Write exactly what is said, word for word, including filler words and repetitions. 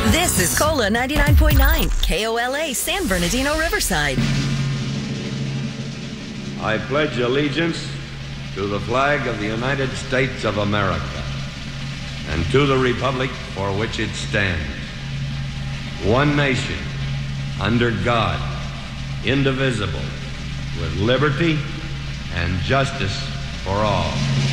This is Cola ninety-nine point nine, K O L A, San Bernardino, Riverside. I pledge allegiance to the flag of the United States of America and to the republic for which it stands, one nation, under God, indivisible, with liberty and justice for all.